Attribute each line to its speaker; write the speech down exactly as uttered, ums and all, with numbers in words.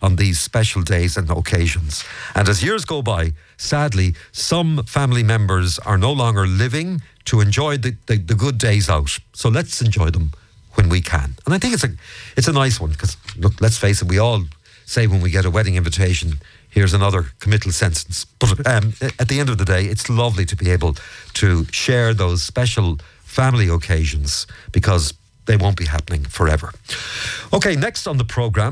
Speaker 1: on these special days and occasions. And as years go by, sadly, some family members are no longer living to enjoy the, the, the good days out. So let's enjoy them when we can. And I think it's a it's a nice one, because look, let's face it, we all say when we get a wedding invitation, here's another committal sentence. But um, at the end of the day, it's lovely to be able to share those special family occasions, because they won't be happening forever. Okay, next on the programme,